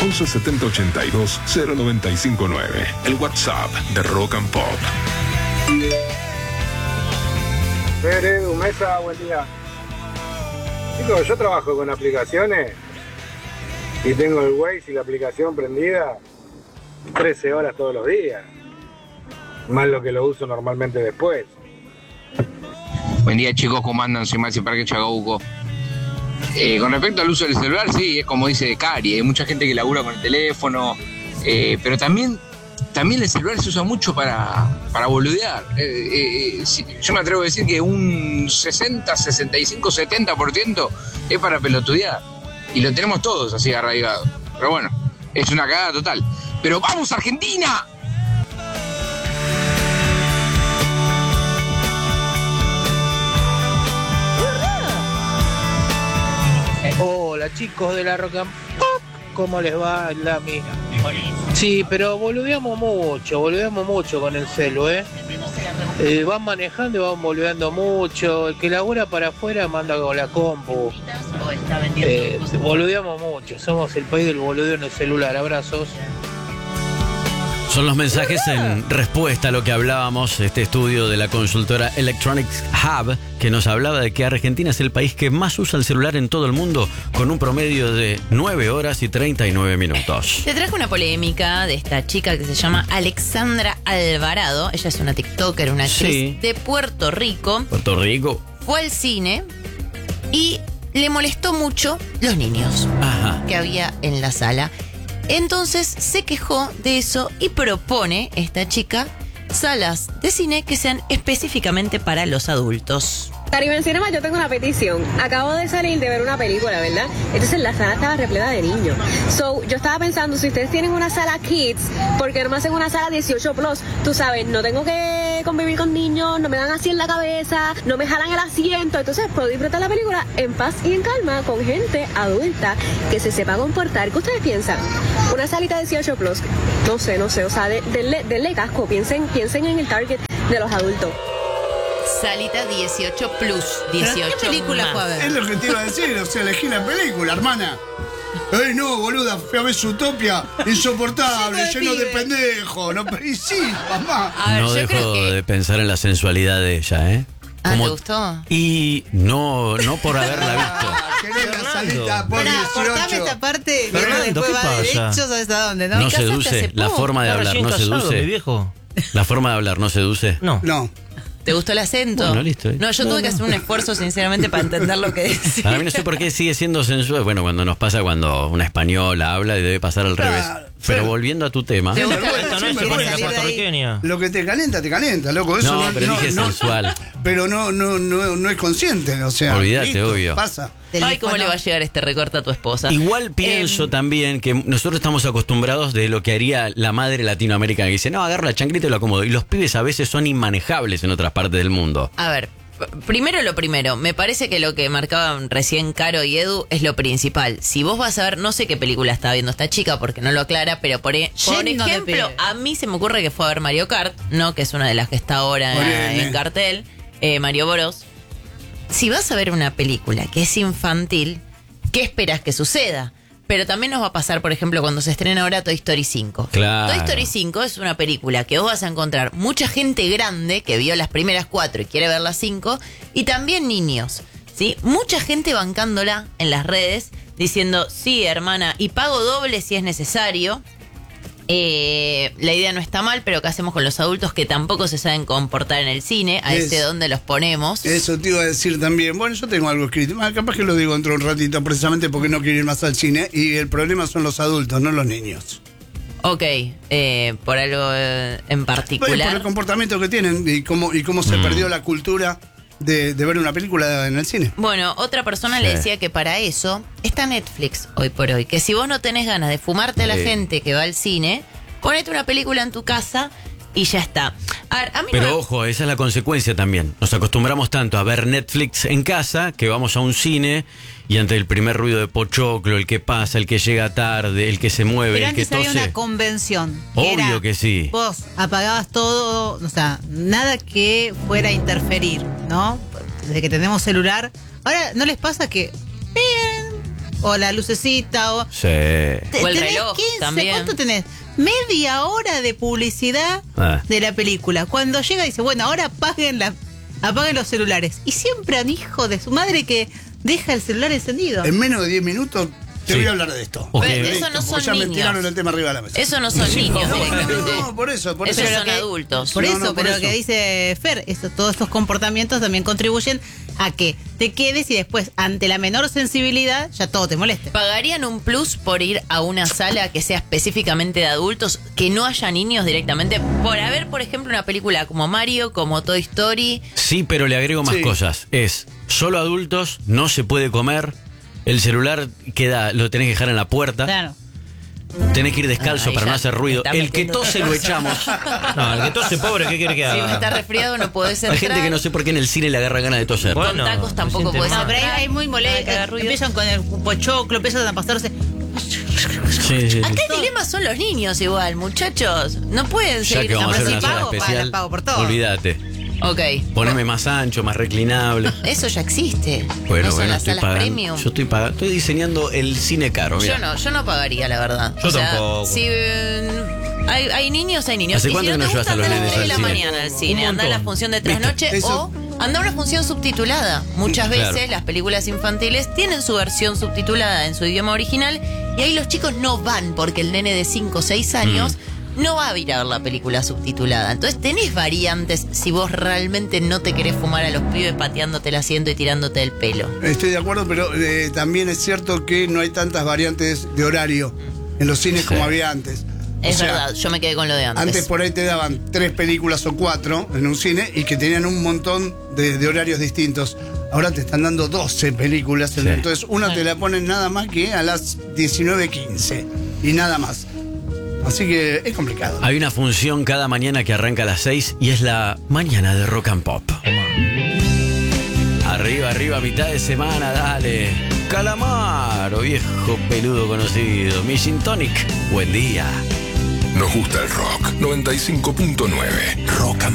117082-0959. El WhatsApp de Rock and Pop. Edu Mesa, buen día. Chicos, yo trabajo con aplicaciones y tengo el Waze y la aplicación prendida 13 horas todos los días. Más lo que lo uso normalmente después. Buen día, chicos, ¿cómo andan? Soy Maxi Parque Chacabuco. Con respecto al uso del celular, sí, es como dice Cari, hay mucha gente que labura con el teléfono, pero también el celular se usa mucho para boludear. Yo me atrevo a decir que un 60, 65, 70% es para pelotudear. Y lo tenemos todos así arraigado. Pero bueno, es una cagada total. ¡Pero vamos, Argentina! Hola chicos de la Rock and Pop, ¿cómo les va? La mía. Sí, pero boludeamos mucho con el celu, van manejando y van boludeando mucho. El que labura para afuera manda con la compu. Boludeamos mucho, somos el país del boludeo en el celular. Abrazos. Son los mensajes en respuesta a lo que hablábamos, este estudio de la consultora Electronics Hub, que nos hablaba de que Argentina es el país que más usa el celular en todo el mundo, con un promedio de 9 horas y 39 minutos. Te trajo una polémica de esta chica que se llama Alexandra Alvarado. Ella es una TikToker, una actriz de Puerto Rico. Fue al cine y le molestó mucho los niños que había en la sala. Entonces se quejó de eso y propone, esta chica, salas de cine que sean específicamente para los adultos. Caribe Cinema, yo tengo una petición. Acabo de salir de ver una película, ¿verdad? Entonces la sala estaba repleta de niños. So, yo estaba pensando, si ustedes tienen una sala kids, ¿por qué no me hacen una sala 18+? Tú sabes, no tengo que convivir con niños, no me dan así en la cabeza, no me jalan el asiento. Entonces puedo disfrutar la película en paz y en calma con gente adulta que se sepa comportar. ¿Qué ustedes piensan? Una salita 18+. No sé. O sea, denle casco. Piensen en el target de los adultos. Salita 18+, 18 ¿Qué película fue a ver? Es lo que te iba a decir, o sea, elegí la película, hermana. ¡Ey, no, boluda! Fui a ver Zootopia, insoportable, lleno de pendejos. No, y sí, mamá. Ver, no dejo de pensar en la sensualidad de ella, ¿eh? ¿Te gustó? Y no por haberla visto. Querés la salita por 18. Cortame esta parte, Fernando, después ¿qué va pasa? derecho, ¿sabes a dónde? No seduce, la forma de hablar no seduce. Viejo. La forma de hablar no seduce. No. ¿Te gustó el acento? Bueno, listo. No, yo tuve que hacer un esfuerzo, sinceramente, para entender lo que decía. Para mí no sé por qué sigue siendo sensual. Bueno, cuando nos pasa cuando una española habla y debe pasar al revés. Pero volviendo a tu tema. ¿Te gusta esta noche con la puertorriqueña? Lo que te calienta, loco. Eso No, pero dije sensual. Pero no es consciente, o sea. Olvídate, listo, obvio. Pasa. Ay, ¿cómo le va a llegar este recorte a tu esposa? Igual pienso también que nosotros estamos acostumbrados de lo que haría la madre latinoamericana, que dice, no, agarro la chanclita y lo acomodo. Y los pibes a veces son inmanejables en otras partes del mundo. A ver, primero lo primero. Me parece que lo que marcaban recién Caro y Edu es lo principal. Si vos vas a ver, no sé qué película estaba viendo esta chica porque no lo aclara, pero por ejemplo, a mí se me ocurre que fue a ver Mario Kart, ¿no? Que es una de las que está ahora en cartel, Mario Bros. Si vas a ver una película que es infantil, ¿qué esperas que suceda? Pero también nos va a pasar, por ejemplo, cuando se estrena ahora Toy Story 5. Claro. Toy Story 5 es una película que vos vas a encontrar mucha gente grande que vio las primeras 4 y quiere ver las 5, y también niños, ¿sí? Mucha gente bancándola en las redes, diciendo, sí, hermana, y pago doble si es necesario. La idea no está mal, pero ¿qué hacemos con los adultos que tampoco se saben comportar en el cine? A ese dónde los ponemos. Eso te iba a decir también. Bueno, yo tengo algo escrito. Capaz que lo digo dentro de un ratito, precisamente porque no quiero ir más al cine. Y el problema son los adultos, no los niños. Ok, por algo en particular. Por el comportamiento que tienen y cómo se perdió la cultura de ver una película en el cine. Bueno, otra persona le decía que para eso está Netflix hoy por hoy. Que si vos no tenés ganas de fumarte a la gente que va al cine, ponete una película en tu casa y ya está. A ver, a mí Pero ojo, esa es la consecuencia también. Nos acostumbramos tanto a ver Netflix en casa que vamos a un cine y ante el primer ruido de pochoclo, el que pasa, el que llega tarde, el que se mueve, Pero el que antes había tose. una convención. Obvio que sí. Vos apagabas todo, o sea, nada que fuera a interferir, ¿no? Desde que tenemos celular. Ahora, ¿no les pasa que o la lucecita, o... Sí. O el tenés reloj 15, también. ¿cuánto tenés? Media hora de publicidad de la película. Cuando llega dice, bueno, ahora apaguen los celulares. Y siempre han hijo de su madre que deja el celular encendido. En menos de 10 minutos te Sí. voy a hablar de esto. Okay. Pero eso no son Ya me niños. tiraron el tema arriba de la mesa. Eso no son niños directamente. No, por eso. Esos Pero son que- adultos. Por No, eso, no, por pero eso. lo que dice Fer, todos estos comportamientos también contribuyen a que te quedes y después, ante la menor sensibilidad, ya todo te moleste. ¿Pagarían un plus por ir a una sala que sea específicamente de adultos, que no haya niños directamente? Por haber, por ejemplo, una película como Mario, como Toy Story. Sí, pero le agrego más Sí. cosas. Es solo adultos, no se puede comer, el celular lo tenés que dejar en la puerta, Claro. tenés que ir descalzo Ahí para ya no hacer ruido. está El que metiendo tose otra lo cosa. echamos. No, el que tose pobre, ¿qué quiere que Si haga? está resfriado no podés entrar. Hay gente que no sé por qué en el cine le agarra ganas de toser. Bueno, Con tacos tampoco se podés siente No, pero entrar. hay muy Nada que haga molesto. ruido. Empiezan con el pochoclo, empiezan a pasarse. Sí, sí. Acá el dilema son los niños igual, muchachos. No pueden Ya seguir que vamos a hacer si una sala pago, especial, pago por todo. olvídate. Ok. Poneme más ancho, más reclinable. Eso ya existe. Bueno, no son bueno, las estoy salas pagando. premium. Yo estoy diseñando el cine caro, mira. Yo no pagaría, la verdad. Yo tampoco. Si hay niños, hay niños. ¿Hace Y cuánto si que no no te llevas gusta, a los anda a las nenes 3 de al la cine? mañana al cine. Un Anda a la montón. función de ¿Viste? trasnoche Eso. o anda a una función subtitulada. Muchas veces Claro. las películas infantiles tienen su versión subtitulada en su idioma original y ahí los chicos no van porque el nene de 5 o 6 años no va a mirar la película subtitulada. Entonces tenés variantes si vos realmente no te querés fumar a los pibes pateándote el asiento y tirándote el pelo. Estoy de acuerdo, pero también es cierto que no hay tantas variantes de horario en los cines Sí. como había antes. Es O sea, verdad, yo me quedé con lo de antes. Antes por ahí te daban 3 películas o 4 en un cine y que tenían un montón de horarios distintos. Ahora te están dando 12 películas. Sí. Entonces una te la ponen nada más que a las 19:15 y nada más. Así que es complicado. Hay una función cada mañana que arranca a las 6 y es la mañana de Rock and Pop. Arriba, arriba, mitad de semana, dale. Calamaro, viejo peludo conocido. Mi Gin Tonic, buen día. Nos gusta el rock. 95.9. Rock and